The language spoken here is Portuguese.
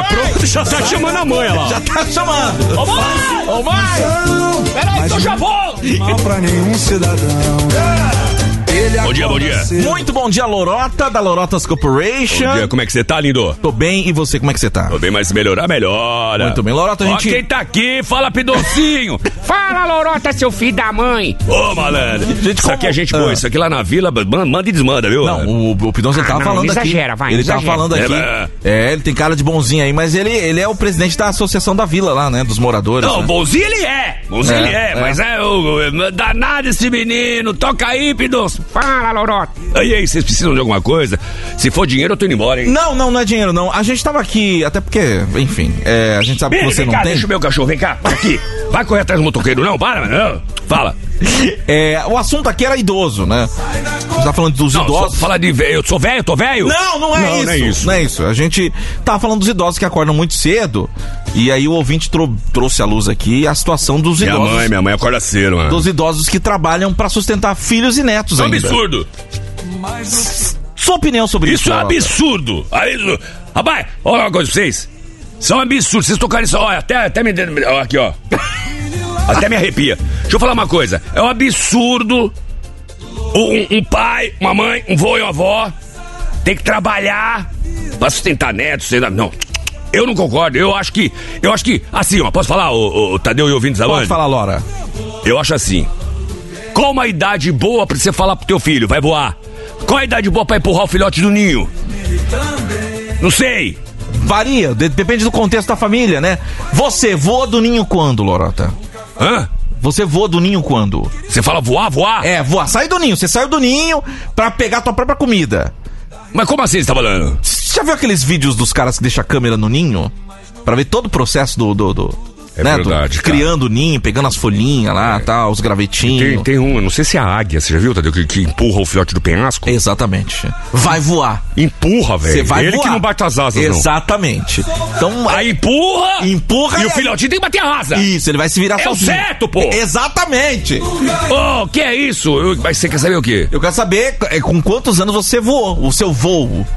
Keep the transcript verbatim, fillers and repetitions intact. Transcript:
tá pronto, já tá chamando a mãe lá. Já tá chamando. Ô mãe! Ô mãe! Peraí que eu já vou! Mal pra nenhum cidadão. Bom dia, bom dia. Muito bom dia, Lorota, da Lorotas Corporation. Bom dia, como é que você tá, lindo? Tô bem, e você, como é que você tá? Tô bem, mas se melhorar, melhora. Muito bem, Lorota, a gente... Ó, quem tá aqui, fala Pidocinho. Fala, Lorota, seu filho da mãe. Ô, malandro. Gente, isso como... aqui é gente boa, ah. isso aqui lá na vila, manda e desmanda, viu? Não, o, o Pidoncio ele Ah, tava não, falando não aqui. exagera, vai, ele não tava exagera. falando aqui. É, É, ele tem cara de bonzinho aí, mas ele, ele é o presidente da associação da vila lá, né? Dos moradores. Não, né? bonzinho ele é. Bonzinho É, ele é, é. mas é o danado esse menino. Toca aí, Pidoncio. Fala, Lorota. E aí, vocês precisam de alguma coisa? Se for dinheiro, eu tô indo embora, hein? Não, não, não é dinheiro, não. A gente tava aqui, até porque, enfim, é, a gente sabe Vem, que você vem não cá, tem. deixa o meu cachorro, vem cá, vai aqui. Vai correr atrás do motoqueiro, não, para, não. Fala. É, o assunto aqui era idoso, né? A gente tá falando dos Não, idosos. fala de velho, eu sou velho, tô velho? Não, não é Não, isso. não é isso. Não é isso. A gente tava falando dos idosos que acordam muito cedo. E aí o ouvinte tro- trouxe à luz aqui a situação dos Minha idosos. mãe, minha mãe acorda cedo, mano. Dos idosos que trabalham pra sustentar filhos e netos Isso é um ainda. absurdo. Sua opinião sobre isso? Isso é um Lorota? absurdo. Aí, rapaz, olha uma coisa pra vocês. Isso é um absurdo. Vocês tocarem isso, olha, até, até me. Ó, aqui, ó. Até me arrepia. Deixa eu falar uma coisa. É um absurdo um, um pai, uma mãe, um vô e uma avó tem que trabalhar pra sustentar netos. Sustentar... Não. Eu não concordo. Eu acho que. Eu acho que. Assim, ó, posso falar, o, o Tadeu e ouvintes da Band? Pode falar, Lora. Eu acho assim. Qual uma idade boa pra você falar pro teu filho? Vai voar. Qual a idade boa pra empurrar o filhote do ninho? Não sei. Varia, de- depende do contexto da família, né? Você voa do ninho quando, Lorota? Hã? Você voa do ninho quando? Você fala voar, voar? É, voar. Sai do ninho. Você saiu do ninho pra pegar a tua própria comida. Mas como assim você tá falando? Você já viu aqueles vídeos dos caras que deixam a câmera no ninho? Pra ver todo o processo do... do, do É né, verdade, do, cara. criando o ninho, pegando as folhinhas lá, tal, os gravetinhos. Tem, tem um, eu não sei se é a águia, você já viu, Tadeu, que, que empurra o filhote do penhasco? Exatamente. Vai voar. Empurra, Você velho. vai Ele voar. que não bate as asas, não. Exatamente. Então, Aí empurra, empurra e e o filhotinho tem que bater a asa. Isso, ele vai se virar É o sozinho. certo, pô. Exatamente. Ô, que é isso? Eu- mas você quer saber o quê? Eu quero saber é, com quantos anos você voou, o seu voo.